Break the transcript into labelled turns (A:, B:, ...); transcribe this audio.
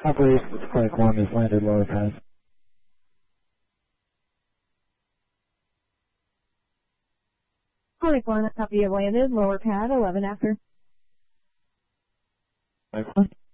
A: Operations Flight 1 is landed lower pass.
B: Flight 1, copy of landed, lower pad, 11 after.
A: Flight 1.